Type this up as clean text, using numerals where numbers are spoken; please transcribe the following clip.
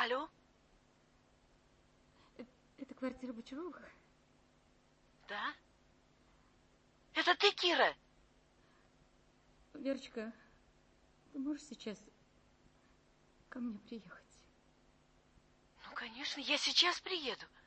Алло? Это квартира Бочаровых? Да? Это ты, Кира? Верочка, ты можешь сейчас ко мне приехать? Ну, конечно, я сейчас приеду.